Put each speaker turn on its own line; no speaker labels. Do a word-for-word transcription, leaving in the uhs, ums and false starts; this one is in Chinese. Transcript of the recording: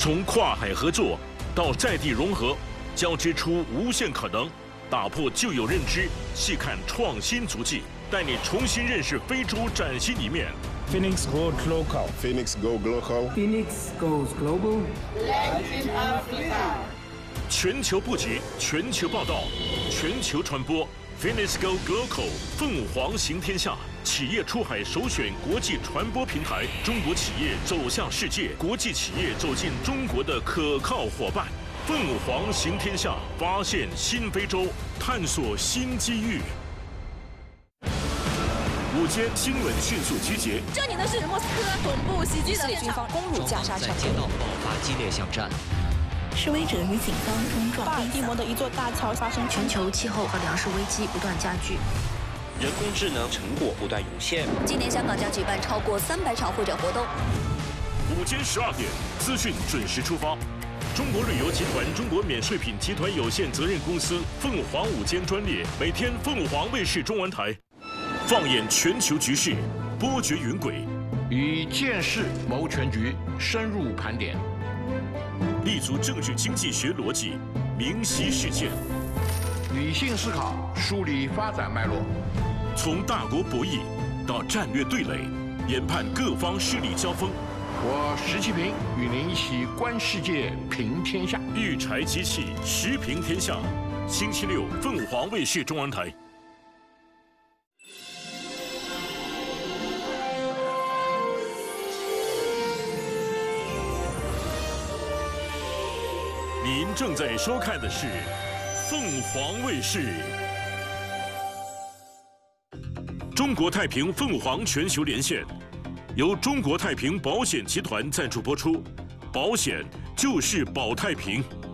从跨海合作到在地融合，交织出无限可能，打破旧有认知，细看创新足迹，带你重新认识非洲崭新一面。
Phoenix Goes Global.
Phoenix Go Global.
Phoenix Goes Global.
Latin Africa.
全球布局，全球报道，全球传播。Phoenix Go Global， 凤凰行天下，企业出海首选国际传播平台，中国企业走向世界，国际企业走进中国的可靠伙伴。凤凰行天下，发现新非洲，探索新机遇。午间新闻迅速集结。
这里呢是莫斯科总部袭击的军方攻入加沙城，
街道爆发激烈巷战。
示威者与警方冲撞。
巴尔的摩的一座大桥发生
全球气候和粮食危机不断加剧，
人工智能成果不断涌现。
今年香港将举办超过三百场会展活动。
午间十二点，资讯准时出发。中国旅游集团中国免税品集团有限责任公司凤凰午间专列，每天凤凰卫视中文台，放眼全球局势，波谲云轨，
以见识谋全局，深入盘点。
立足政治经济学逻辑，明晰事件，
理性思考，梳理发展脉络。
从大国博弈到战略对垒，研判各方势力交锋。
我石其平与您一起观世界，平天下。
育才机器，时平天下。星期六，凤凰卫视中文台。您正在收看的是凤凰卫视。中国太平凤凰全球连线，由中国太平保险集团赞助播出，保险就是保太平。